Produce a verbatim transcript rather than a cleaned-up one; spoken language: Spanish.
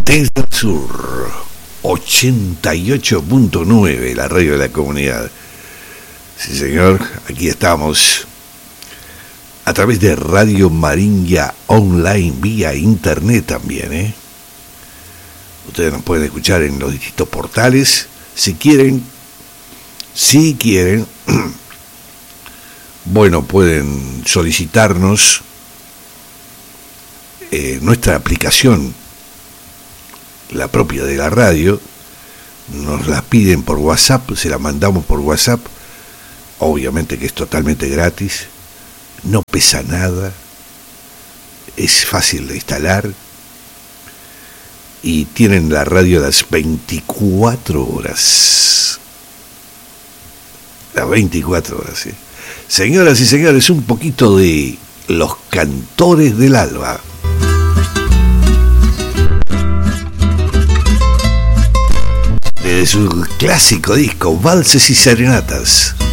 Desde el sur, ochenta y ocho punto nueve, la radio de la comunidad. Sí, señor, aquí estamos a través de Radio Maringia Online, vía internet también, ¿eh? Ustedes nos pueden escuchar en los distintos portales, si quieren, si quieren, bueno, pueden solicitarnos eh, nuestra aplicación, la propia de la radio, nos la piden por WhatsApp, se la mandamos por WhatsApp, obviamente que es totalmente gratis, no pesa nada, es fácil de instalar y tienen la radio las veinticuatro horas, las veinticuatro horas, ¿sí? Señoras y señores, un poquito de Los Cantores del Alba. De su clásico disco Valses y Serenatas.